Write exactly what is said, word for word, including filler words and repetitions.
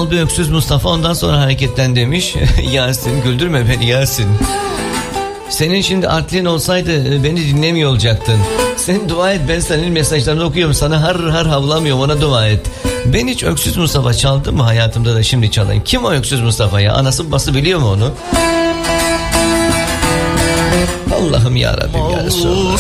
Al bir öksüz Mustafa, ondan sonra hareketten demiş. Yasin, güldürme beni Yasin. Senin şimdi artlin olsaydı beni dinlemiyor olacaktın. Sen dua et, ben senin mesajlarını okuyorum. Sana har har havlamıyorum, ona dua et. Ben hiç öksüz Mustafa çaldım mı hayatımda da şimdi çalayım? Kim o öksüz Mustafa ya? Anası babası biliyor mu onu? Allah'ım yarabbim ya Resulallah.